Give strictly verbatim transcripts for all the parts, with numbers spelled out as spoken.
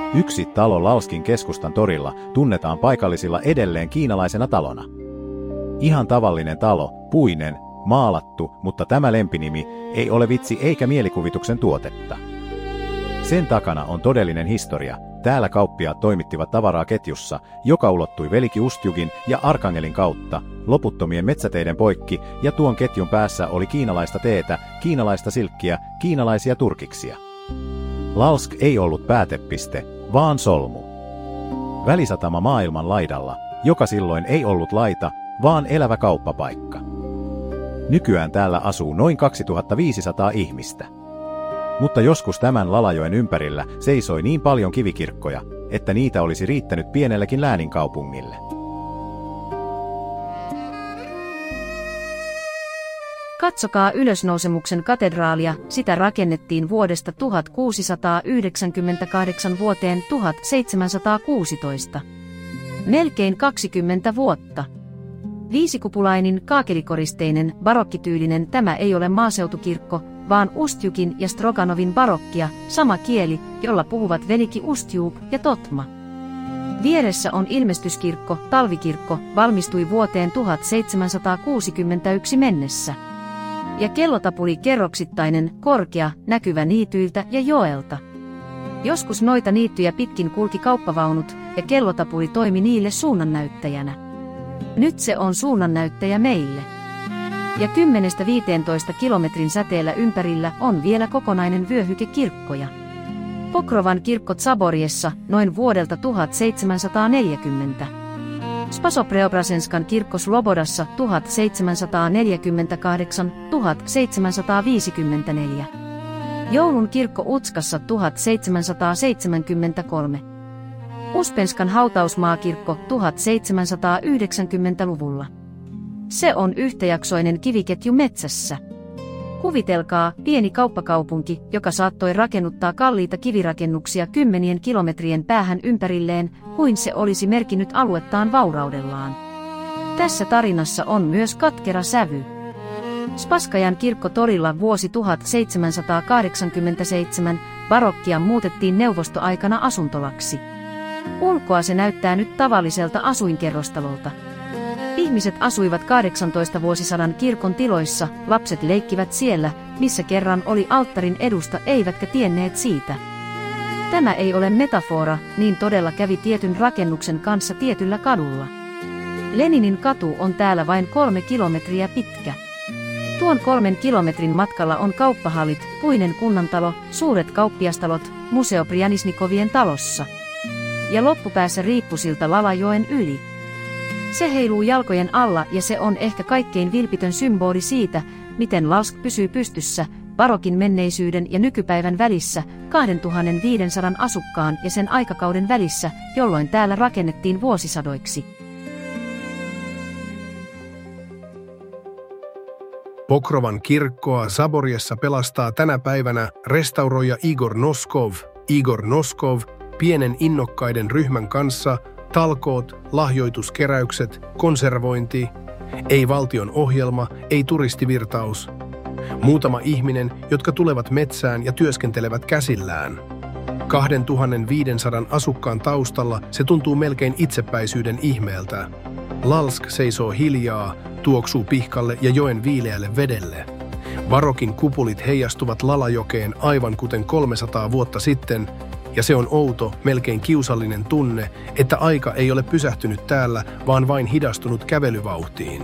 Yksi talo Lalskin keskustan torilla tunnetaan paikallisilla edelleen kiinalaisena talona. Ihan tavallinen talo, puinen, maalattu, mutta tämä lempinimi ei ole vitsi eikä mielikuvituksen tuotetta. Sen takana on todellinen historia. Täällä kauppiaat toimittivat tavaraa ketjussa, joka ulottui Veliki Ustjugin ja Arkangelin kautta, loputtomien metsäteiden poikki, ja tuon ketjun päässä oli kiinalaista teetä, kiinalaista silkkiä, kiinalaisia turkiksia. Lalsk ei ollut päätepiste, vaan solmu. Välisatama maailman laidalla, joka silloin ei ollut laita, vaan elävä kauppapaikka. Nykyään täällä asuu noin kaksituhattaviisisataa ihmistä. Mutta joskus tämän Lalajoen ympärillä seisoi niin paljon kivikirkkoja, että niitä olisi riittänyt pienellekin lääninkaupungille. Katsokaa Ylösnousemuksen katedraalia, sitä rakennettiin vuodesta tuhatkuusisataayhdeksänkymmentäkahdeksan vuoteen tuhatseitsemänsataakuusitoista. Melkein kaksikymmentä vuotta. Viisikupulainen, kaakelikoristeinen, barokkityylinen tämä ei ole maaseutukirkko, vaan Ustjugin ja Stroganovin barokkia, sama kieli, jolla puhuvat Veliki Ustjug ja Totma. Vieressä on ilmestyskirkko, talvikirkko, valmistui vuoteen tuhatseitsemänsataakuusikymmentäyksi mennessä. Ja kellotapuli kerroksittainen, korkea, näkyvä niityiltä ja joelta. Joskus noita niittyjä pitkin kulki kauppavaunut, ja kellotapuli toimi niille suunnannäyttäjänä. Nyt se on suunnannäyttäjä meille. Ja kymmenestä viiteentoista kilometrin säteellä ympärillä on vielä kokonainen vyöhyke kirkkoja. Pokrovan kirkko Zaboriessa noin vuodelta tuhatseitsemänsataaneljäkymmentä. Spasopreobrasenskan kirkko Slobodassa tuhatseitsemänsataaneljäkymmentäkahdeksan - tuhatseitsemänsataaviisikymmentäneljä. Joulun kirkko Utskassa tuhatseitsemänsataaseitsemänkymmentäkolme. Uspenskan hautausmaakirkko tuhatseitsemänsataayhdeksänkymmentäluvulla. Se on yhtäjaksoinen kiviketju metsässä. Kuvitelkaa pieni kauppakaupunki, joka saattoi rakennuttaa kalliita kivirakennuksia kymmenien kilometrien päähän ympärilleen, kuin se olisi merkinnyt aluettaan vauraudellaan. Tässä tarinassa on myös katkera sävy. Spaskajan kirkko torilla vuosi tuhatseitsemänsataakahdeksankymmentäseitsemän, barokkia muutettiin neuvostoaikana asuntolaksi. Ulkoa se näyttää nyt tavalliselta asuinkerrostalolta. Ihmiset asuivat kahdeksantoista vuosisadan kirkon tiloissa, lapset leikkivät siellä, missä kerran oli alttarin edusta eivätkä tienneet siitä. Tämä ei ole metafora, niin todella kävi tietyn rakennuksen kanssa tietyllä kadulla. Leninin katu on täällä vain kolme kilometriä pitkä. Tuon kolmen kilometrin matkalla on kauppahallit, puinen kunnantalo, suuret kauppiastalot, museo Prianisnikovien talossa. Ja loppupäässä riippusilta Lalajoen yli. Se heiluu jalkojen alla ja se on ehkä kaikkein vilpitön symboli siitä, miten Lalsk pysyy pystyssä, barokin menneisyyden ja nykypäivän välissä, kaksituhattaviisisataa asukkaan ja sen aikakauden välissä, jolloin täällä rakennettiin vuosisadoiksi. Pokrovan kirkkoa Zaboriessa pelastaa tänä päivänä restauroija Igor Noskov. Igor Noskov, pienen innokkaiden ryhmän kanssa, talkoot, lahjoituskeräykset, konservointi, ei valtion ohjelma, ei turistivirtaus. Muutama ihminen, jotka tulevat metsään ja työskentelevät käsillään. kaksituhattaviisisataa asukkaan taustalla se tuntuu melkein itsepäisyyden ihmeeltä. Lalsk seisoo hiljaa, tuoksuu pihkalle ja joen viileälle vedelle. Barokin kupulit heijastuvat Lalajokeen aivan kuten kolmesataa vuotta sitten, ja se on outo, melkein kiusallinen tunne, että aika ei ole pysähtynyt täällä, vaan vain hidastunut kävelyvauhtiin.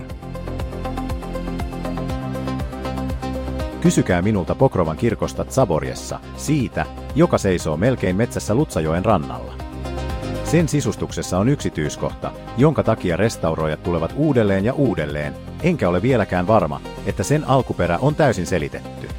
Kysykää minulta Pokrovan kirkosta Zaboriessa, siitä, joka seisoo melkein metsässä Lutsajoen rannalla. Sen sisustuksessa on yksityiskohta, jonka takia restauroijat tulevat uudelleen ja uudelleen, enkä ole vieläkään varma, että sen alkuperä on täysin selitetty.